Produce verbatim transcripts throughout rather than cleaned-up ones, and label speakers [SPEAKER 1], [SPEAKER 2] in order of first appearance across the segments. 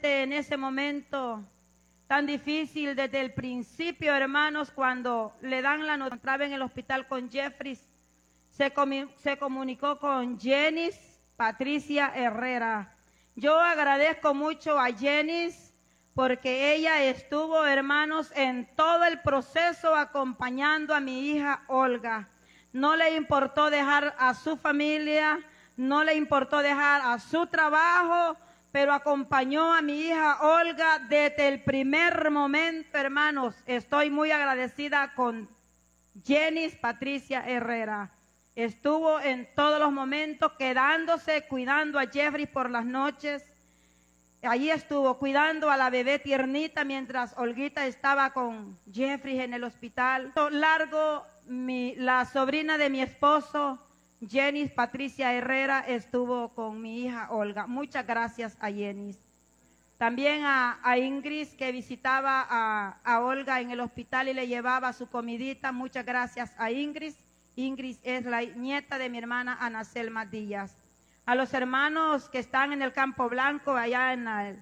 [SPEAKER 1] realmente en ese momento tan difícil desde el principio, hermanos, cuando le dan la noticia, encontraba en el hospital con Jeffrey, se, comu se comunicó con Jenis Patricia Herrera. Yo agradezco mucho a Jenis porque ella estuvo, hermanos, en todo el proceso acompañando a mi hija Olga. No le importó dejar a su familia, no le importó dejar a su trabajo, pero acompañó a mi hija Olga desde el primer momento, hermanos. Estoy muy agradecida con Jenis Patricia Herrera. Estuvo en todos los momentos quedándose, cuidando a Jeffrey por las noches. Allí estuvo cuidando a la bebé tiernita mientras Olguita estaba con Jeffrey en el hospital. Largo, mi, la sobrina de mi esposo, Jenis Patricia Herrera, estuvo con mi hija Olga. Muchas gracias a Jenis. También a, a Ingrid, que visitaba a, a Olga en el hospital y le llevaba su comidita. Muchas gracias a Ingrid. Ingrid es la nieta de mi hermana Ana Selma Díaz. A los hermanos que están en el Campo Blanco, allá en el,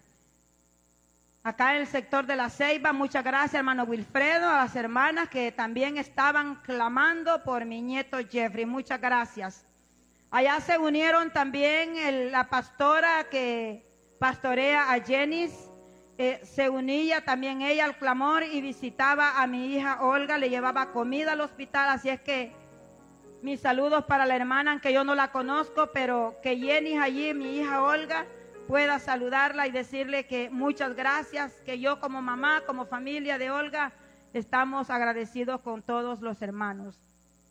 [SPEAKER 1] acá en el sector de La Ceiba, muchas gracias, hermano Wilfredo, a las hermanas que también estaban clamando por mi nieto Jeffrey, muchas gracias. Allá se unieron también el, la pastora que pastorea a Jenis, eh, se unía también ella al clamor y visitaba a mi hija Olga, le llevaba comida al hospital, así es que mis saludos para la hermana, aunque yo no la conozco, pero que Jenis allí, mi hija Olga, pueda saludarla y decirle que muchas gracias, que yo como mamá, como familia de Olga, estamos agradecidos con todos los hermanos.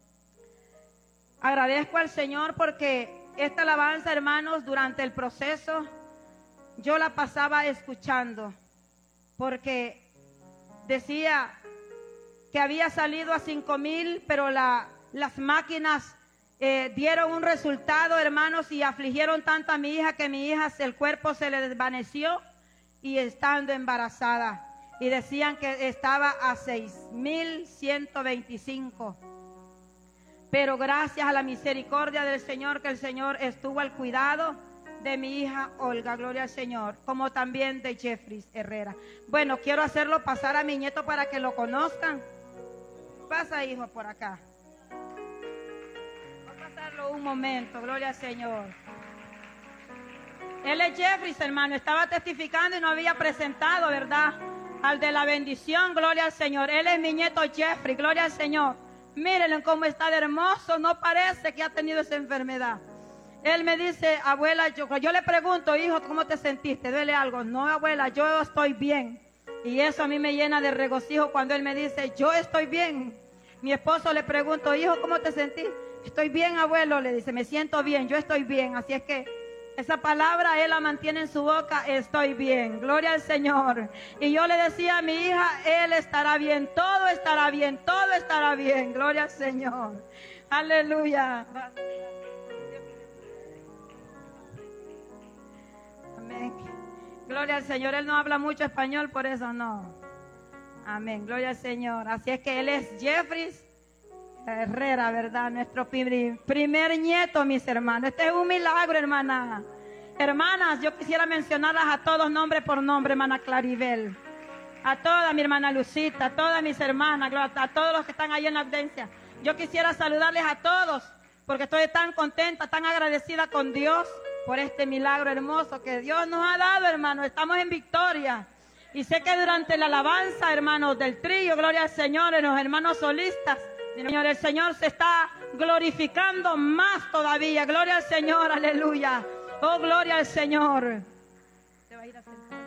[SPEAKER 1] Agradezco al Señor porque esta alabanza, hermanos, durante el proceso, yo la pasaba escuchando, porque decía que había salido a cinco mil, pero la... Las máquinas eh, dieron un resultado, hermanos, y afligieron tanto a mi hija que mi hija, el cuerpo se le desvaneció y estando embarazada. Y decían que estaba a seis mil ciento veinticinco. Pero gracias a la misericordia del Señor, que el Señor estuvo al cuidado de mi hija Olga, gloria al Señor, como también de Jeffrey Herrera. Bueno, quiero hacerlo pasar a mi nieto para que lo conozcan. Pasa, hijo, por acá. Un momento, gloria al Señor. Él es Jeffrey, hermano, estaba testificando y no había presentado, ¿verdad? Al de la bendición, gloria al Señor. Él es mi nieto Jeffrey, gloria al Señor. Mírenlo cómo está de hermoso, no parece que ha tenido esa enfermedad. Él me dice, abuela, yo, yo le pregunto, hijo, ¿cómo te sentiste? ¿Duele algo? No, abuela, yo estoy bien. Y eso a mí me llena de regocijo cuando él me dice, yo estoy bien. Mi esposo le pregunto, hijo, ¿cómo te sentís? Estoy bien, abuelo, le dice, me siento bien, yo estoy bien. Así es que esa palabra él la mantiene en su boca, estoy bien, gloria al Señor. Y yo le decía a mi hija, él estará bien, todo estará bien, todo estará bien, gloria al Señor. Aleluya. Amén. Gloria al Señor, él no habla mucho español, por eso no. Amén, gloria al Señor. Así es que él es Jeffrey Herrera, ¿verdad? Nuestro primer nieto, mis hermanos. Este es un milagro, hermana. Hermanas, yo quisiera mencionarlas a todos nombre por nombre, hermana Claribel. A toda mi hermana Lucita, a todas mis hermanas, a todos los que están ahí en la audiencia. Yo quisiera saludarles a todos, porque estoy tan contenta, tan agradecida con Dios por este milagro hermoso que Dios nos ha dado, hermano. Estamos en victoria. Y sé que durante la alabanza, hermanos, del trío, gloria al Señor, en los hermanos solistas, Señor, el Señor se está glorificando más todavía. Gloria al Señor, aleluya. Oh, gloria al Señor. Te va a ir a sentar.